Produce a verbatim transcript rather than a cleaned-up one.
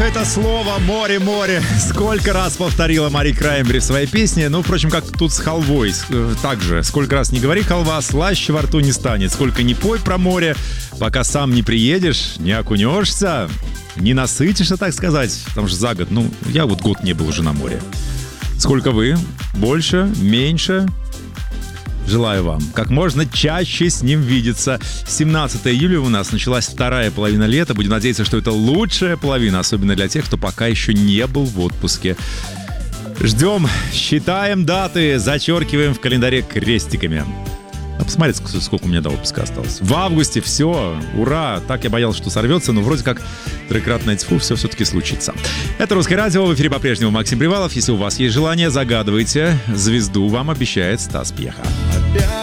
это слово «море, море». Сколько раз повторила Мари Краймбери в своей песне. Ну, впрочем, как тут с халвой. Также, сколько раз не говори халва, слаще во рту не станет. Сколько не пой про море, пока сам не приедешь, не окунешься, не насытишься, так сказать. Потому что за год, ну, я вот год не был уже на море. Сколько вы? Больше? Меньше? Желаю вам как можно чаще с ним видеться. семнадцатого июля у нас началась вторая половина лета. Будем надеяться, что это лучшая половина, особенно для тех, кто пока еще не был в отпуске. Ждем, считаем даты, зачеркиваем в календаре крестиками. А посмотрите, сколько у меня до отпуска осталось. В августе все, ура! Так я боялся, что сорвется, но вроде как трехкратное тьфу, все все-таки случится. Это «Русское радио», в эфире по-прежнему Максим Привалов. Если у вас есть желание, загадывайте. Звезду вам обещает Стас Пьеха.